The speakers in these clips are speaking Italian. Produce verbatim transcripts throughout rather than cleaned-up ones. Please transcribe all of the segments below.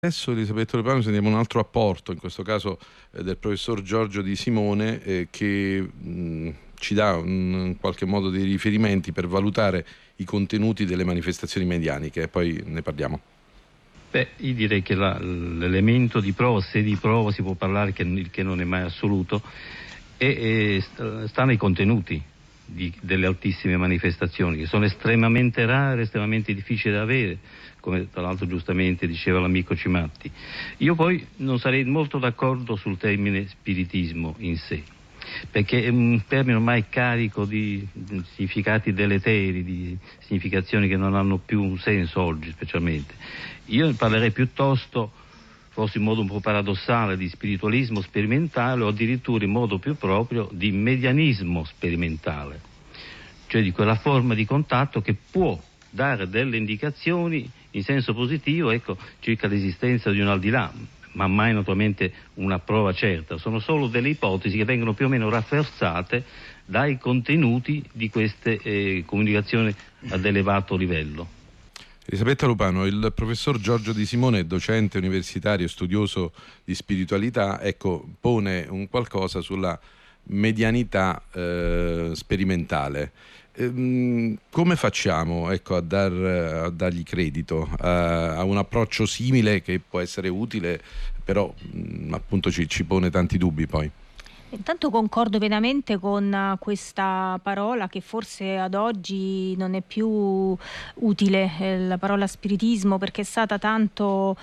Adesso, Elisabetta Lupano, sentiamo un altro apporto, in questo caso eh, del professor Giorgio Di Simone, eh, che mh, ci dà un, in qualche modo dei riferimenti per valutare i contenuti delle manifestazioni medianiche, e poi ne parliamo. Beh, io direi che la, l'elemento di prova, se di prova si può parlare, che, il che non è mai assoluto, è, è, sta nei contenuti di, delle altissime manifestazioni, che sono estremamente rare, estremamente difficili da avere, come tra l'altro giustamente diceva l'amico Cimatti. Io poi non sarei molto d'accordo sul termine spiritismo in sé, perché è un termine ormai carico di significati deleteri, di significazioni che non hanno più un senso oggi specialmente. Io parlerei piuttosto, forse in modo un po' paradossale, di spiritualismo sperimentale o addirittura in modo più proprio di medianismo sperimentale, cioè di quella forma di contatto che può dare delle indicazioni in senso positivo, ecco, circa l'esistenza di un al di là, ma mai naturalmente una prova certa. Sono solo delle ipotesi che vengono più o meno rafforzate dai contenuti di queste eh, comunicazioni ad elevato livello. Elisabetta Lupano, il professor Giorgio Di Simone, docente universitario e studioso di spiritualità, ecco, pone un qualcosa sulla medianità eh, sperimentale. Ehm, come facciamo, ecco, a, dar, a dargli credito a, a un approccio simile che può essere utile, però mh, appunto ci, ci pone tanti dubbi poi? Intanto concordo pienamente con questa parola che forse ad oggi non è più utile, eh, la parola spiritismo, perché è stata tanto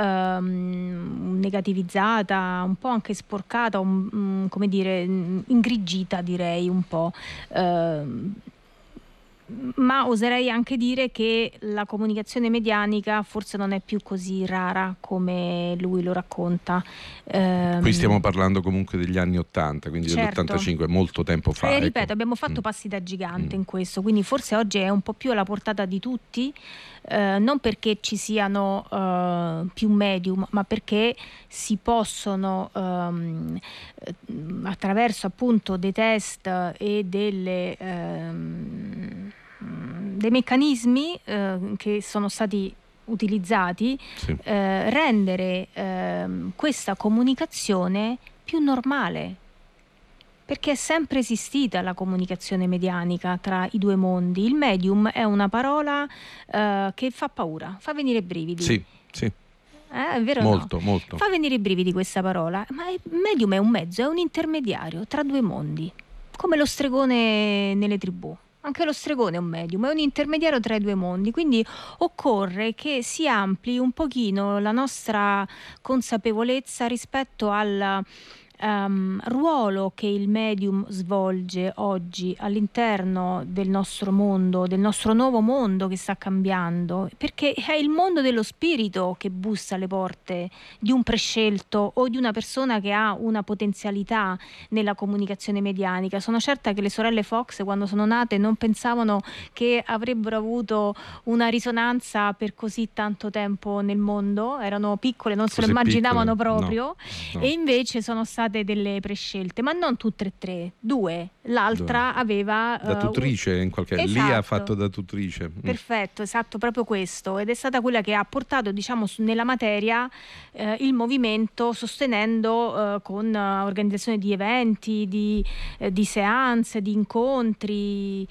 ehm, negativizzata, un po' anche sporcata, un, um, come dire, ingrigita direi un po'. Ehm, ma oserei anche dire che la comunicazione medianica forse non è più così rara come lui lo racconta. Ehm, Qui stiamo parlando comunque degli anni ottanta, quindi certo. dell'ottantacinque, molto tempo fa. E ecco. ripeto, abbiamo fatto mm. passi da gigante mm. in questo, quindi forse oggi è un po' più alla portata di tutti, eh, non perché ci siano eh, più medium, ma perché si possono ehm, attraverso appunto dei test e delle ehm, dei meccanismi eh, che sono stati utilizzati, Sì. eh, rendere eh, questa comunicazione più normale, perché è sempre esistita la comunicazione medianica tra i due mondi. Il medium è una parola eh, che fa paura, fa venire brividi. Sì, sì. Eh, è vero o molto, no? molto. Fa venire i brividi questa parola, ma il medium è un mezzo, è un intermediario tra due mondi, come lo stregone nelle tribù. Anche lo stregone è un medium, è un intermediario tra i due mondi, quindi occorre che si ampli un pochino la nostra consapevolezza rispetto al um, ruolo che il medium svolge oggi all'interno del nostro mondo, del nostro nuovo mondo che sta cambiando, perché è il mondo dello spirito che bussa alle porte di un prescelto o di una persona che ha una potenzialità nella comunicazione medianica. Sono certa che le sorelle Fox, quando sono nate, non pensavano che avrebbero avuto una risonanza per così tanto tempo nel mondo, erano piccole, non se lo immaginavano piccole, proprio, no, no. E invece sono state delle prescelte, ma non tutte e tre, due. L'altra due. aveva da tutrice, uh, in qualche esatto. Lì ha fatto da tutrice. Perfetto, esatto, proprio questo, ed è stata quella che ha portato, diciamo, nella materia eh, il movimento, sostenendo eh, con uh, organizzazione di eventi, di, eh, di seance, di incontri.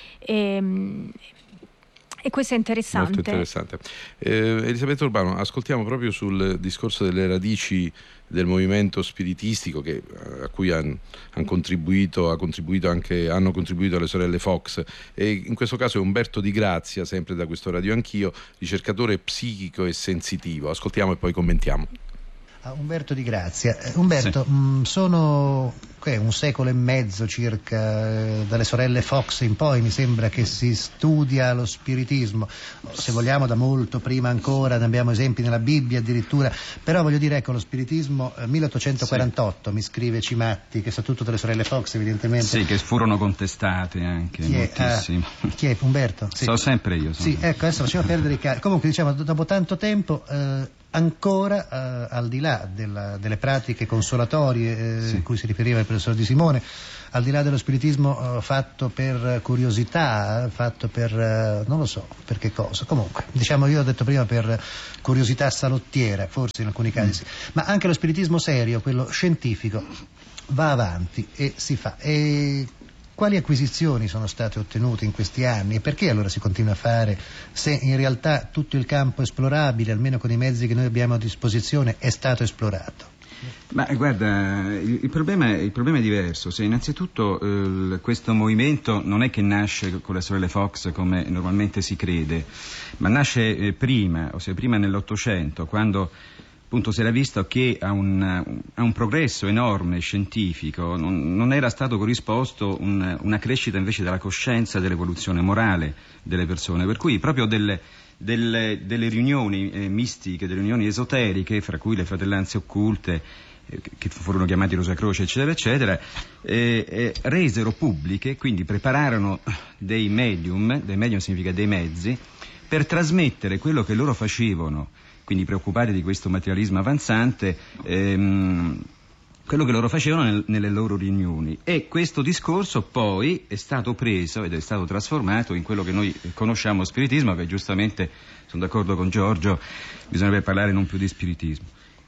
E, e questo è interessante. Molto interessante. Eh, Elisabetta Urbano, ascoltiamo proprio sul discorso delle radici del movimento spiritistico che, a cui han, han contribuito, ha contribuito anche, hanno contribuito le sorelle Fox, e in questo caso è Umberto Di Grazia, sempre da questo Radio Anch'io, ricercatore psichico e sensitivo. Ascoltiamo e poi commentiamo. Ah, Umberto Di Grazia. Eh, Umberto, sì. mh, sono okay, un secolo e mezzo circa, eh, dalle sorelle Fox in poi mi sembra che si studia lo spiritismo, se vogliamo da molto prima ancora, ne abbiamo esempi nella Bibbia addirittura, però voglio dire, ecco, lo spiritismo eh, milleottocentoquarantotto, sì. Mi scrive Cimatti, che sa tutto delle sorelle Fox evidentemente. Sì, che furono contestate anche chi è, moltissimo. Uh, chi è Umberto? Sì. So sempre io. Sì, ecco, adesso facciamo perdere i casi. Comunque diciamo, dopo tanto tempo eh, ancora eh, al di là della, delle pratiche consolatorie eh, sì. cui si riferiva il professor Di Simone, al di là dello spiritismo uh, fatto per curiosità, fatto per uh, non lo so per che cosa, comunque diciamo, io ho detto prima per curiosità salottiera, forse in alcuni casi sì, ma anche lo spiritismo serio, quello scientifico, va avanti e si fa. E quali acquisizioni sono state ottenute in questi anni e perché allora si continua a fare, se in realtà tutto il campo esplorabile, almeno con i mezzi che noi abbiamo a disposizione, è stato esplorato? Ma guarda, il, il, problema, il problema è diverso. Se innanzitutto eh, questo movimento non è che nasce con le sorelle Fox come normalmente si crede, ma nasce eh, prima, ossia prima nell'Ottocento, quando appunto si era visto che a un, a un progresso enorme scientifico non, non era stato corrisposto un, una crescita invece della coscienza e dell'evoluzione morale delle persone, per cui proprio delle, delle, delle riunioni eh, mistiche, delle riunioni esoteriche, fra cui le fratellanze occulte, eh, che furono chiamati Rosa Croce, eccetera, eccetera, eh, eh, resero pubbliche, quindi prepararono dei medium, dei medium significa dei mezzi, per trasmettere quello che loro facevano, quindi preoccupati di questo materialismo avanzante, ehm, quello che loro facevano nel, nelle loro riunioni. E questo discorso poi è stato preso ed è stato trasformato in quello che noi conosciamo spiritismo, che giustamente, sono d'accordo con Giorgio, bisognerebbe parlare non più di spiritismo.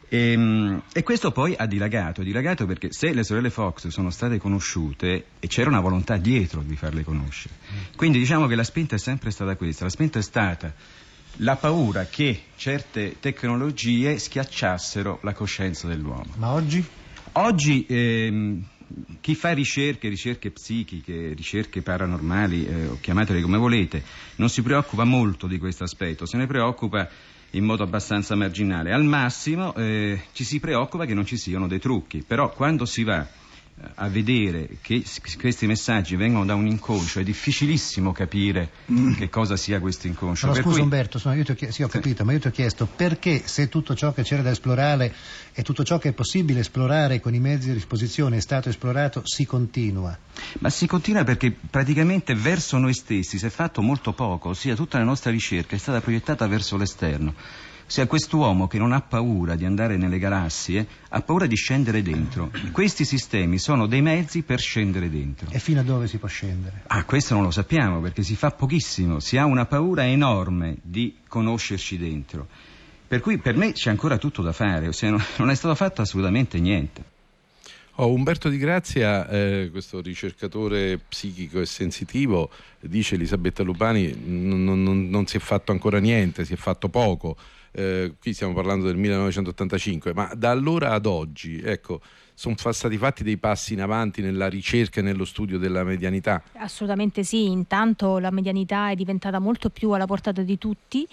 E, e questo poi ha dilagato, ha dilagato perché se le sorelle Fox sono state conosciute e c'era una volontà dietro di farle conoscere, quindi diciamo che la spinta è sempre stata questa, la spinta è stata la paura che certe tecnologie schiacciassero la coscienza dell'uomo. Ma oggi? Oggi ehm, chi fa ricerche, ricerche psichiche, ricerche paranormali, eh, o chiamatele come volete, non si preoccupa molto di questo aspetto, se ne preoccupa in modo abbastanza marginale. Al massimo eh, ci si preoccupa che non ci siano dei trucchi, però quando si va a vedere che questi messaggi vengono da un inconscio è difficilissimo capire mm. che cosa sia questo inconscio. No, per scusa cui... Umberto, sono, io ti ho chiesto, sì, ho capito, sì. Ma io ti ho chiesto perché, se tutto ciò che c'era da esplorare e tutto ciò che è possibile esplorare con i mezzi a disposizione è stato esplorato, si continua? Ma si continua perché praticamente verso noi stessi si è fatto molto poco, ossia tutta la nostra ricerca è stata proiettata verso l'esterno. Ossia quest'uomo che non ha paura di andare nelle galassie ha paura di scendere dentro. Questi sistemi sono dei mezzi per scendere dentro. E fino a dove si può scendere? Ah, questo non lo sappiamo perché si fa pochissimo, si ha una paura enorme di conoscerci dentro. Per cui per me c'è ancora tutto da fare, ossia non è stato fatto assolutamente niente. Oh, Umberto Di Grazia, eh, questo ricercatore psichico e sensitivo, dice Elisabetta Lupani, non, non, non si è fatto ancora niente, si è fatto poco. Eh, qui stiamo parlando del millenovecentottantacinque, ma da allora ad oggi, ecco, sono stati fatti dei passi in avanti nella ricerca e nello studio della medianità? Assolutamente sì, intanto la medianità è diventata molto più alla portata di tutti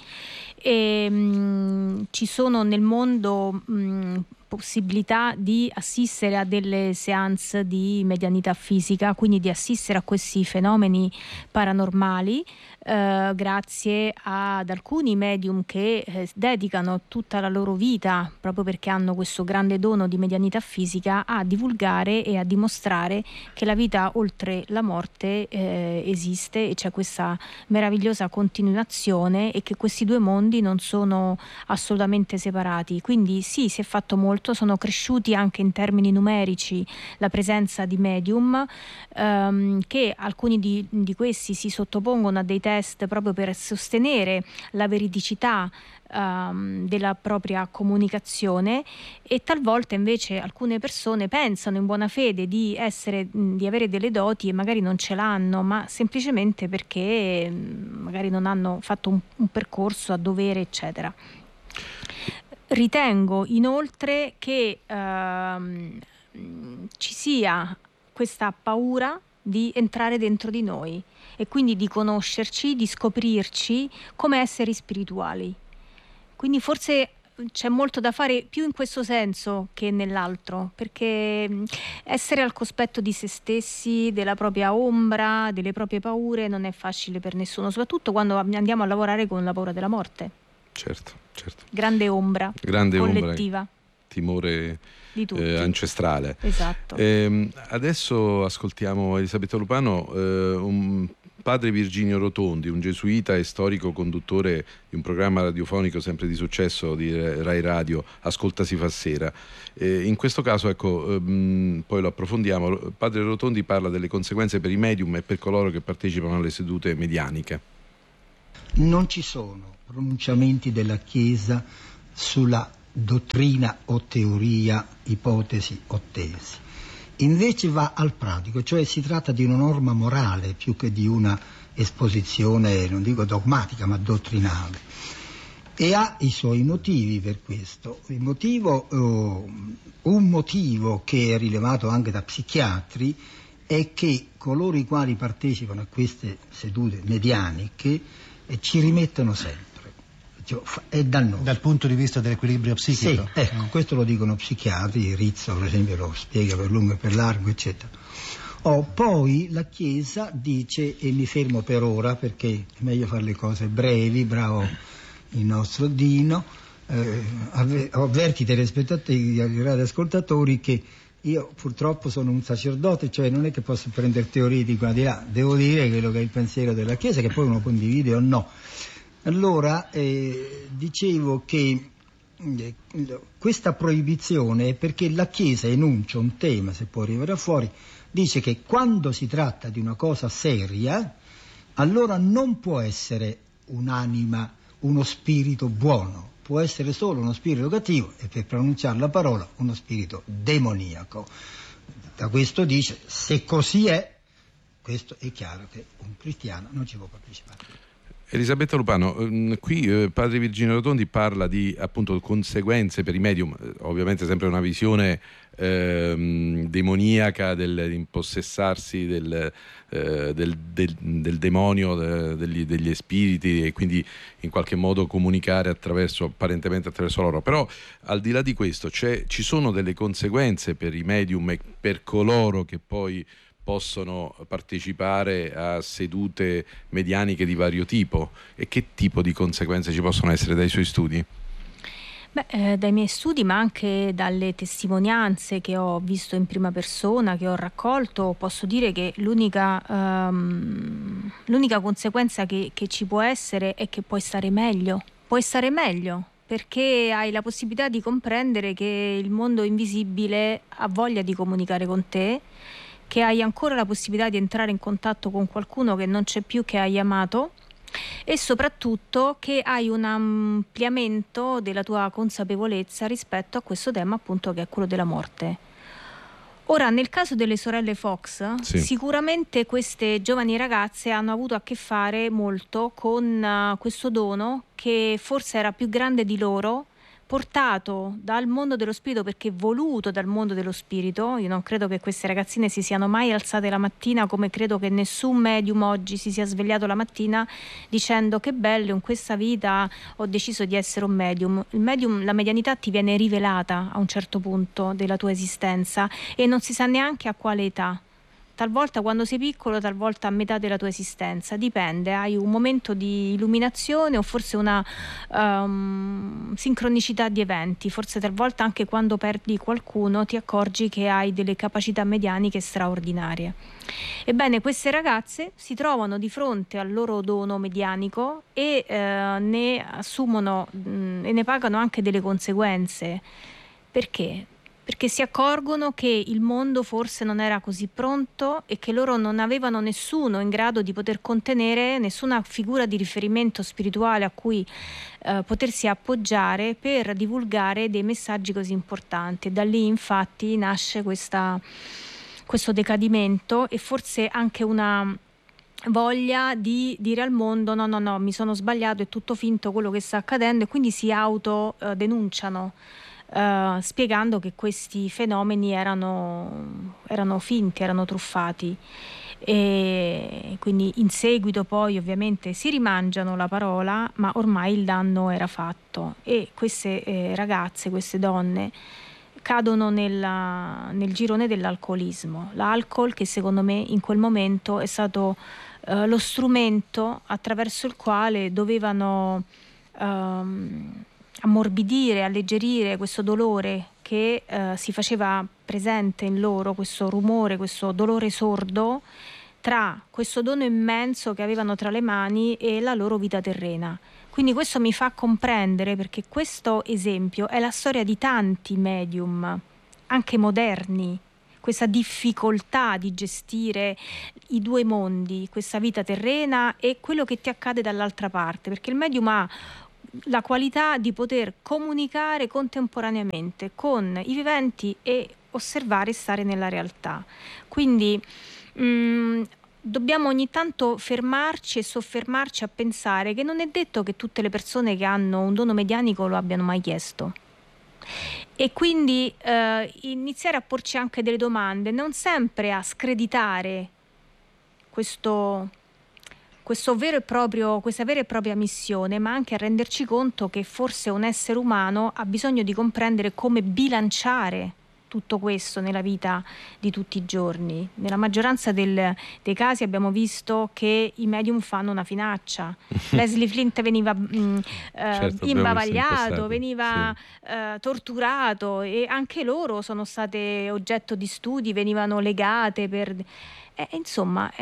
e mh, ci sono nel mondo mh, possibilità di assistere a delle seance di medianità fisica, quindi di assistere a questi fenomeni paranormali eh, grazie ad alcuni medium che eh, dedicano tutta la loro vita, proprio perché hanno questo grande dono di medianità fisica, a divulgare e a dimostrare che la vita oltre la morte eh, esiste e c'è questa meravigliosa continuazione e che questi due mondi non sono assolutamente separati. Quindi sì, si è fatto molto, sono cresciuti anche in termini numerici la presenza di medium ehm, che alcuni di, di questi si sottopongono a dei test proprio per sostenere la veridicità ehm, della propria comunicazione, e talvolta invece alcune persone pensano in buona fede di essere, di avere delle doti e magari non ce l'hanno, ma semplicemente perché magari non hanno fatto un, un percorso a dovere, eccetera. Ritengo inoltre che ehm, ci sia questa paura di entrare dentro di noi e quindi di conoscerci, di scoprirci come esseri spirituali. Quindi forse c'è molto da fare più in questo senso che nell'altro, perché essere al cospetto di se stessi, della propria ombra, delle proprie paure non è facile per nessuno, soprattutto quando andiamo a lavorare con la paura della morte. Certo, certo. Grande ombra Grande collettiva. Ombra, timore di tutti. Eh, ancestrale. Esatto. Eh, adesso ascoltiamo Elisabetta Lupano, eh, un padre Virginio Rotondi, un gesuita e storico conduttore di un programma radiofonico sempre di successo di Rai Radio, Ascolta si fa sera. Eh, in questo caso, ecco, ehm, poi lo approfondiamo, padre Rotondi parla delle conseguenze per i medium e per coloro che partecipano alle sedute medianiche. Non ci sono pronunciamenti della Chiesa sulla dottrina o teoria, ipotesi o tesi. Invece va al pratico, cioè si tratta di una norma morale più che di una esposizione, non dico dogmatica, ma dottrinale. E ha i suoi motivi per questo. Il motivo, eh, un motivo che è rilevato anche da psichiatri è che coloro i quali partecipano a queste sedute medianiche eh, ci rimettono sempre. È dannoso. Dal punto di vista dell'equilibrio psichico? Sì, ecco, questo lo dicono psichiatri, Rizzo per esempio lo spiega per lungo e per largo, eccetera. Oh, poi la Chiesa dice, e mi fermo per ora perché è meglio fare le cose brevi, bravo il nostro Dino, eh, avverti i telespettatori, i radioascoltatori che io purtroppo sono un sacerdote, cioè non è che posso prendere teorie di qua di là, devo dire quello che è il pensiero della Chiesa, che poi uno condivide o no. Allora, eh, dicevo che eh, questa proibizione è perché la Chiesa enuncia un tema, se può arrivare fuori, dice che quando si tratta di una cosa seria, allora non può essere un'anima, uno spirito buono, può essere solo uno spirito cattivo e per pronunciare la parola uno spirito demoniaco. Da questo dice, se così è, questo è chiaro che un cristiano non ci può partecipare. Elisabetta Lupano, qui eh, padre Virginio Rotondi parla di appunto conseguenze per i medium, ovviamente sempre una visione eh, demoniaca dell'impossessarsi del, eh, del, del, del demonio, de, degli, degli spiriti e quindi in qualche modo comunicare attraverso, apparentemente attraverso loro. Però al di là di questo c'è, ci sono delle conseguenze per i medium e per coloro che poi possono partecipare a sedute medianiche di vario tipo, e che tipo di conseguenze ci possono essere dai suoi studi? Beh, eh, dai miei studi, ma anche dalle testimonianze che ho visto in prima persona, che ho raccolto, posso dire che l'unica, um, l'unica conseguenza che, che ci può essere è che puoi stare meglio, puoi stare meglio perché hai la possibilità di comprendere che il mondo invisibile ha voglia di comunicare con te, che hai ancora la possibilità di entrare in contatto con qualcuno che non c'è più, che hai amato, e soprattutto che hai un ampliamento della tua consapevolezza rispetto a questo tema, appunto, che è quello della morte. Ora, nel caso delle sorelle Fox, sì, sicuramente queste giovani ragazze hanno avuto a che fare molto con uh, questo dono che forse era più grande di loro, portato dal mondo dello spirito, perché voluto dal mondo dello spirito. Io non credo che queste ragazzine si siano mai alzate la mattina, come credo che nessun medium oggi si sia svegliato la mattina dicendo che bello, in questa vita ho deciso di essere un medium. Il medium, la medianità ti viene rivelata a un certo punto della tua esistenza e non si sa neanche a quale età. Talvolta quando sei piccolo, talvolta a metà della tua esistenza, dipende, hai un momento di illuminazione o forse una um, sincronicità di eventi, forse talvolta anche quando perdi qualcuno ti accorgi che hai delle capacità medianiche straordinarie. Ebbene, queste ragazze si trovano di fronte al loro dono medianico e eh, ne assumono mh, e ne pagano anche delle conseguenze. Perché? Perché si accorgono che il mondo forse non era così pronto e che loro non avevano nessuno in grado di poter contenere, nessuna figura di riferimento spirituale a cui eh, potersi appoggiare per divulgare dei messaggi così importanti. E da lì infatti nasce questa, questo decadimento e forse anche una voglia di dire al mondo no no no mi sono sbagliato, è tutto finto quello che sta accadendo, e quindi si autodenunciano. Uh, spiegando che questi fenomeni erano, erano finti, erano truffati, e quindi in seguito poi ovviamente si rimangiano la parola, ma ormai il danno era fatto e queste eh, ragazze, queste donne cadono nella, nel girone dell'alcolismo. L'alcol, che secondo me in quel momento è stato uh, lo strumento attraverso il quale dovevano um, ammorbidire, alleggerire questo dolore che eh, si faceva presente in loro, questo rumore, questo dolore sordo tra questo dono immenso che avevano tra le mani e la loro vita terrena. Quindi questo mi fa comprendere, perché questo esempio è la storia di tanti medium, anche moderni, questa difficoltà di gestire i due mondi, questa vita terrena e quello che ti accade dall'altra parte, perché il medium ha la qualità di poter comunicare contemporaneamente con i viventi e osservare e stare nella realtà. Quindi mh, dobbiamo ogni tanto fermarci e soffermarci a pensare che non è detto che tutte le persone che hanno un dono medianico lo abbiano mai chiesto. E quindi eh, iniziare a porci anche delle domande, non sempre a screditare questo, questo vero e proprio, questa vera e propria missione, ma anche a renderci conto che forse un essere umano ha bisogno di comprendere come bilanciare tutto questo nella vita di tutti i giorni. Nella maggioranza del, dei casi abbiamo visto che i medium fanno una finaccia. Leslie Flint veniva mh, certo, eh, imbavagliato, veniva sì. eh, torturato, e anche loro sono state oggetto di studi, venivano legate per... Eh, insomma,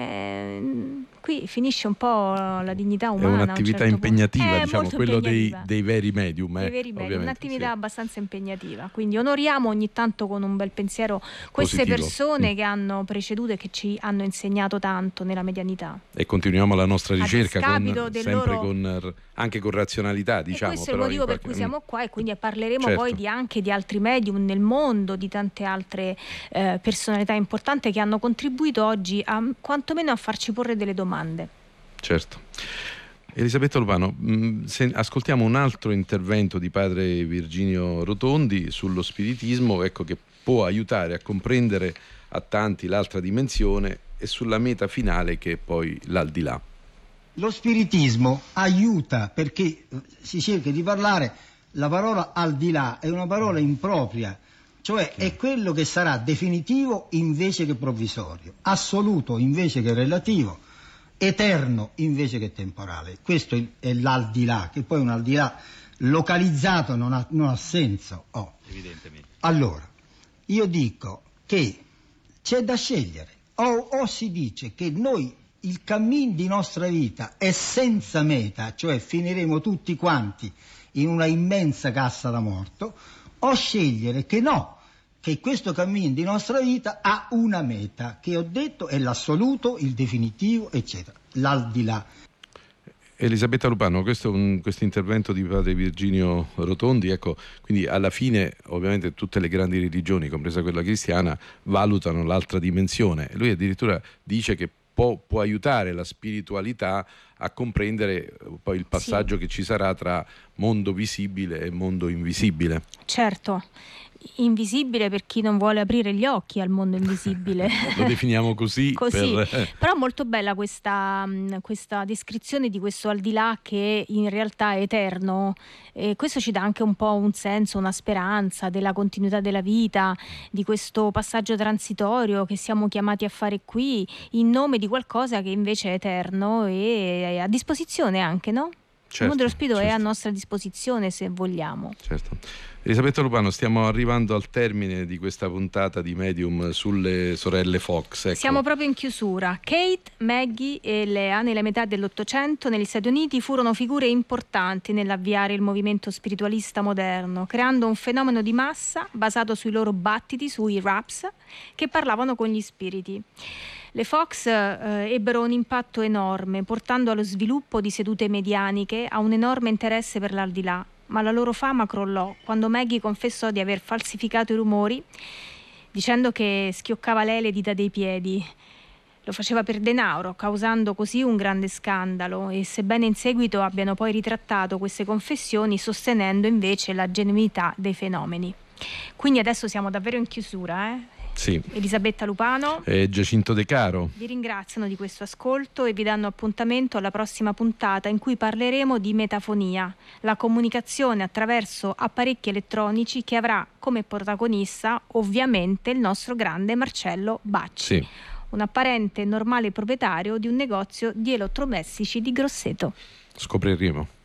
eh, qui finisce un po' la dignità umana. È un'attività a un certo impegnativa, punto. diciamo, molto quello impegnativa. Dei, dei veri medium. Eh, dei veri medium, un'attività sì. abbastanza impegnativa. Quindi onoriamo ogni tanto con un bel pensiero queste Positivo. persone mm. che hanno preceduto e che ci hanno insegnato tanto nella medianità. E continuiamo la nostra ricerca con, del sempre loro... con, anche con razionalità, diciamo. E questo però è il motivo qualche... per cui siamo qua, e quindi parleremo certo. poi di, anche di altri medium nel mondo, di tante altre eh, personalità importanti che hanno contribuito oggi a quantomeno a farci porre delle domande. Certo. Elisabetta Lupano, mh, se ascoltiamo un altro intervento di padre Virginio Rotondi sullo spiritismo, ecco, che può aiutare a comprendere a tanti l'altra dimensione, e sulla meta finale che è poi l'aldilà. Lo spiritismo aiuta, perché si cerca di parlare, la parola al di là è una parola impropria, cioè è quello che sarà definitivo invece che provvisorio, assoluto invece che relativo, eterno invece che temporale. Questo è l'aldilà, che poi un aldilà localizzato non ha, non ha senso. Oh. Evidentemente. Allora, io dico che c'è da scegliere, o, o si dice che noi il cammin di nostra vita è senza meta, cioè finiremo tutti quanti in una immensa cassa da morto, o scegliere che no, che questo cammino di nostra vita ha una meta, che ho detto è l'assoluto, il definitivo, eccetera, l'aldilà. Elisabetta Lupano, questo questo intervento di padre Virginio Rotondi, ecco, quindi alla fine ovviamente tutte le grandi religioni, compresa quella cristiana, valutano l'altra dimensione. Lui addirittura dice che può, può aiutare la spiritualità a comprendere poi il passaggio sì. che ci sarà tra mondo visibile e mondo invisibile. Certo. Invisibile per chi non vuole aprire gli occhi al mondo invisibile. Lo definiamo così. così. Per... Però molto bella questa, questa descrizione di questo al di là che in realtà è eterno, e questo ci dà anche un po' un senso, una speranza della continuità della vita, di questo passaggio transitorio che siamo chiamati a fare qui in nome di qualcosa che invece è eterno e è a disposizione anche, no? Certo, il mondo dello spirito certo. è a nostra disposizione se vogliamo. Certo. Elisabetta Lupano, stiamo arrivando al termine di questa puntata di Medium sulle sorelle Fox. Ecco. Siamo proprio in chiusura. Kate, Maggie e Lea, nella metà dell'Ottocento negli Stati Uniti, furono figure importanti nell'avviare il movimento spiritualista moderno, creando un fenomeno di massa basato sui loro battiti, sui raps, che parlavano con gli spiriti. Le Fox eh, ebbero un impatto enorme, portando allo sviluppo di sedute medianiche, a un enorme interesse per l'aldilà, ma la loro fama crollò quando Maggie confessò di aver falsificato i rumori, dicendo che schioccava lei le dita dei piedi. Lo faceva per denaro, causando così un grande scandalo, e sebbene in seguito abbiano poi ritrattato queste confessioni, sostenendo invece la genuinità dei fenomeni. Quindi adesso siamo davvero in chiusura, eh? Sì. Elisabetta Lupano e Giacinto De Caro vi ringraziano di questo ascolto e vi danno appuntamento alla prossima puntata, in cui parleremo di metafonia, la comunicazione attraverso apparecchi elettronici, che avrà come protagonista ovviamente il nostro grande Marcello Bacci, sì. un apparente normale proprietario di un negozio di elettrodomestici di Grosseto. Scopriremo.